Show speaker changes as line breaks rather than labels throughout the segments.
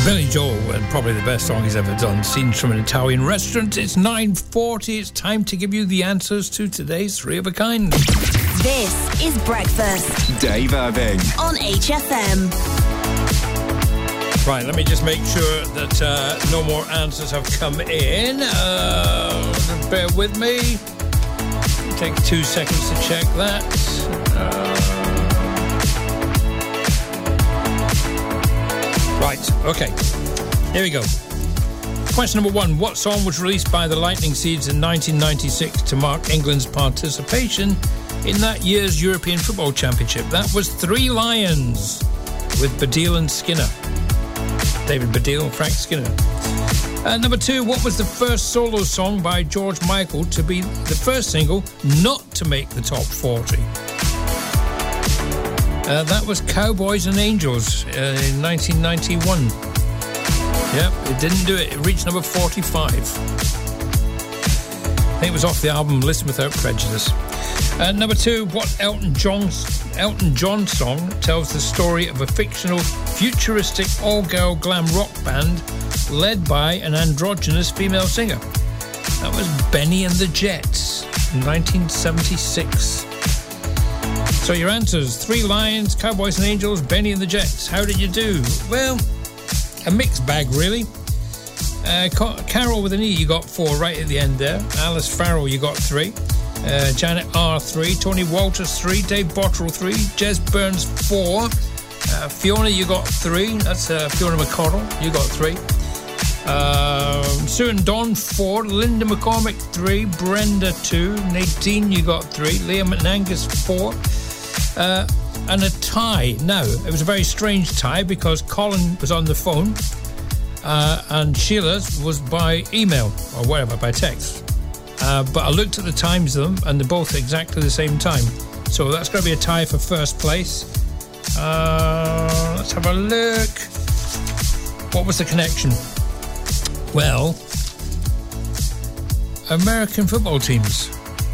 Billy Joel, and probably the best song he's ever done, Scenes from an Italian Restaurant. It's 9:40. It's time to give you the answers to today's Three of a Kind.
This is Breakfast.
Dave Irving.
On HFM.
Right, let me just make sure that no more answers have come in. Bear with me. Take 2 seconds to check that. Right, okay. Here we go. Question number 1. What song was released by the Lightning Seeds in 1996 to mark England's participation in that year's European Football Championship? That was Three Lions with Baddiel and Skinner. David Baddiel and Frank Skinner. Number 2. What was the first solo song by George Michael to be the first single not to make the top 40? That was Cowboys and Angels in 1991. Yep, it didn't do it. It reached number 45. I think it was off the album Listen Without Prejudice. Number 2, what Elton John song tells the story of a fictional, futuristic, all-girl glam rock band led by an androgynous female singer? That was Benny and the Jets in 1976. So your answers: Three Lions, Cowboys and Angels, Benny and the Jets. How did you do? Well, a mixed bag, really. Carol with an E, you got 4 right at the end there. Alice Farrell, you got 3. Janet R, 3. Tony Walters, 3. Dave Bottrell, 3. Jez Burns, 4. Fiona, you got 3. That's Fiona McConnell, you got 3. Sue and Dawn, 4. Linda McCormick, 3. Brenda, 2. Nadine, you got 3. Liam and Angus, 4. And a tie. Now, it was a very strange tie because Colin was on the phone and Sheila's was by email or whatever, by text. But I looked at the times of them and they're both exactly the same time. So that's going to be a tie for first place. Let's have a look. What was the connection? Well, American football teams.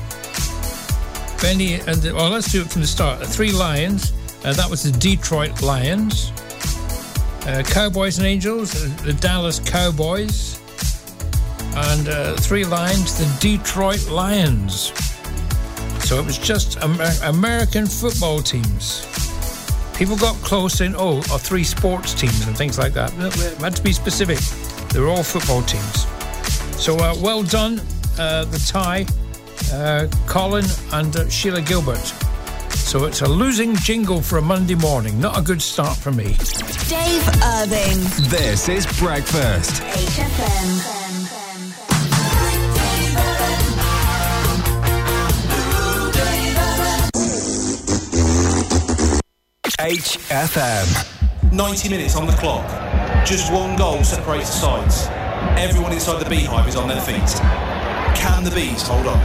Benny and let's do it from the start. Three Lions, that was the Detroit Lions. Cowboys and Angels, the Dallas Cowboys. And Three Lions, the Detroit Lions. So it was just American football teams. People got close in, or 3 sports teams and things like that. We had to be specific. They were all football teams. So well done, the tie. Colin and Sheila Gilbert. So it's a losing jingle for a Monday morning. Not a good start for me.
Dave Irving.
This is Breakfast.
HFM.
HFM.
90 minutes on the clock. Just one goal separates the sides. Everyone inside the Beehive is on their feet. Can the Bees hold on?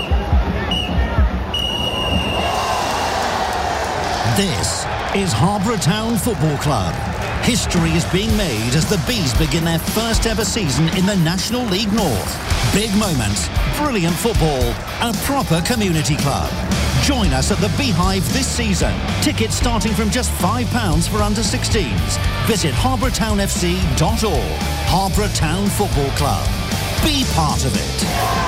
This is Harborough Town Football Club. History is being made as the Bees begin their first ever season in the National League North. Big moments, brilliant football, a proper community club. Join us at the Beehive this season. Tickets starting from just £5 for under 16s. Visit harboroughtownfc.org. Harborough Town Football Club. Be part of it.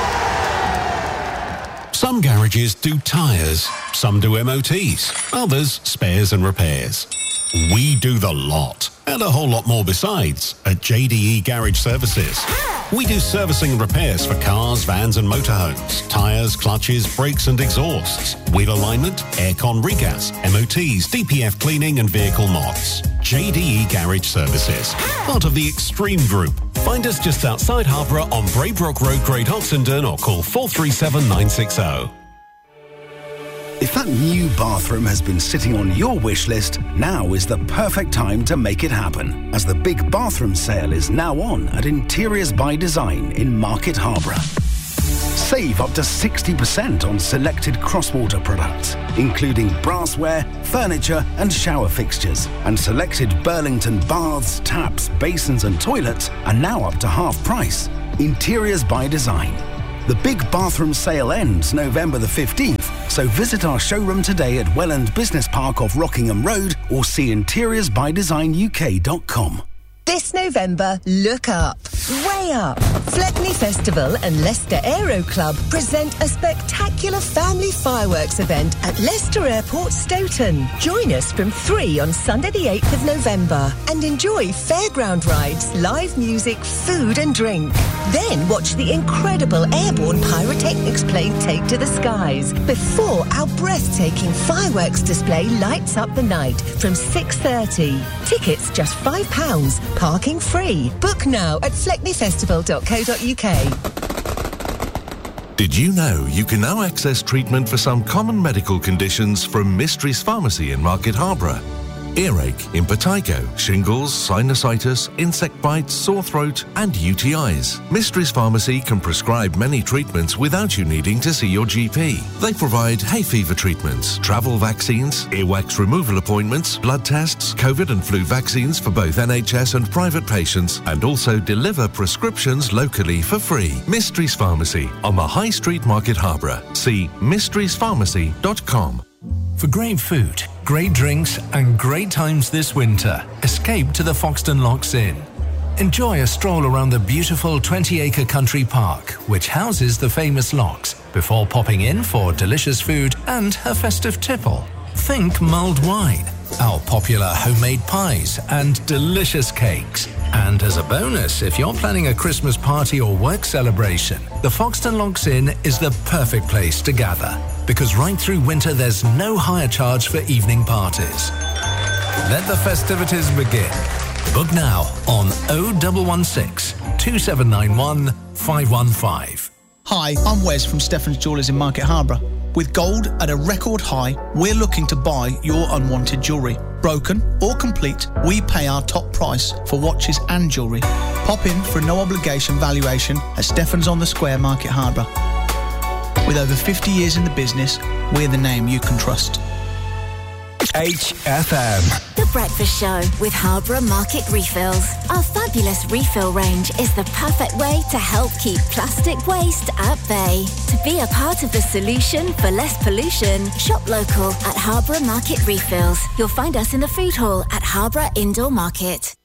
Some garages do tyres, some do MOTs, others spares and repairs. We do the lot, and a whole lot more besides, at JDE Garage Services. We do servicing and repairs for cars, vans and motorhomes, tyres, clutches, brakes and exhausts, wheel alignment, aircon regas, MOTs, DPF cleaning and vehicle mods. JDE Garage Services, part of the Extreme Group. Find us just outside Harborough on Braybrook Road, Great Oxenden, or call 437 960.
If that new bathroom has been sitting on your wish list, now is the perfect time to make it happen, as the big bathroom sale is now on at Interiors by Design in Market Harborough. Save up to 60% on selected Crosswater products, including brassware, furniture and shower fixtures. And selected Burlington baths, taps, basins and toilets are now up to half price. Interiors by Design. The big bathroom sale ends November the 15th, so visit our showroom today at Welland Business Park off Rockingham Road or see interiorsbydesignuk.com.
This
This November, look up. Way up. Fleckney Festival and Leicester Aero Club present a spectacular family fireworks event at Leicester Airport, Stoughton. Join us from 3 on Sunday the 8th of November and enjoy fairground rides, live music, food and drink. Then watch the incredible airborne pyrotechnics plane take to the skies before our breathtaking fireworks display lights up the night from 6:30. Tickets just £5, parking free. Book now at fleckneyfestival.co.uk.
Did you know you can now access treatment for some common medical conditions from Mysteries Pharmacy in Market Harborough? Earache, impetigo, shingles, sinusitis, insect bites, sore throat and UTIs. Mysteries Pharmacy can prescribe many treatments without you needing to see your GP. They provide hay fever treatments, travel vaccines, earwax removal appointments, blood tests, COVID and flu vaccines for both NHS and private patients, and also deliver prescriptions locally for free. Mysteries Pharmacy on the High Street, Market Harborough. See mysteriespharmacy.com.
For great food, great drinks and great times this winter, escape to the Foxton Locks Inn. Enjoy a stroll around the beautiful 20-acre country park, which houses the famous locks, before popping in for delicious food and a festive tipple. Think mulled wine, our popular homemade pies and delicious cakes. And as a bonus, if you're planning a Christmas party or work celebration, the Foxton Locks Inn is the perfect place to gather. Because right through winter, there's no hire charge for evening parties. Let the festivities begin. Book now on 0116 2791 515.
Hi, I'm Wes from Stefan's Jewellers in Market Harborough. With gold at a record high, we're looking to buy your unwanted jewellery. Broken or complete, we pay our top price for watches and jewellery. Pop in for a no-obligation valuation at Stefan's on the Square, Market Harborough. With over 50 years in the business, we're the name you can trust.
HFM.
The Breakfast Show with Harborough Market Refills. Our fabulous refill range is the perfect way to help keep plastic waste at bay. To be a part of the solution for less pollution, shop local at Harborough Market Refills. You'll find us in the food hall at Harborough Indoor Market.